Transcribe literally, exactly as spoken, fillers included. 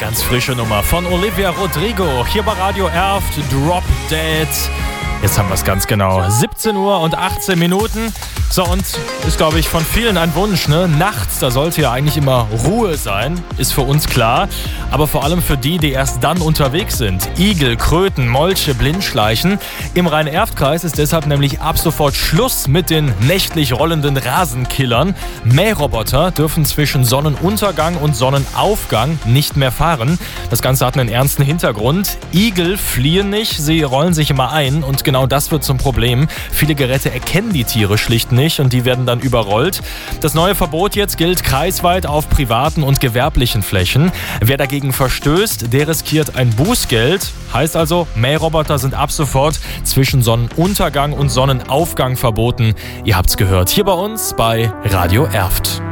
ganz frische Nummer von Olivia Rodrigo. Hier bei Radio Erft, Drop Dead. Jetzt haben wir es ganz genau. siebzehn Uhr und achtzehn Minuten. So, und ist, glaube ich, von vielen ein Wunsch, ne? Nachts, da sollte ja eigentlich immer Ruhe sein, ist für uns klar. Aber vor allem für die, die erst dann unterwegs sind. Igel, Kröten, Molche, Blindschleichen. Im Rhein-Erft-Kreis ist deshalb nämlich ab sofort Schluss mit den nächtlich rollenden Rasenkillern. Mähroboter dürfen zwischen Sonnenuntergang und Sonnenaufgang nicht mehr fahren. Das Ganze hat einen ernsten Hintergrund. Igel fliehen nicht, sie rollen sich immer ein. Und genau das wird zum Problem. Viele Geräte erkennen die Tiere schlicht nicht und die werden dann überrollt. Das neue Verbot jetzt gilt kreisweit auf privaten und gewerblichen Flächen. Wer dagegen verstößt, der riskiert ein Bußgeld. Heißt also, Mähroboter sind ab sofort zwischen Sonnenuntergang und Sonnenaufgang verboten. Ihr habt's gehört, hier bei uns bei Radio Erft.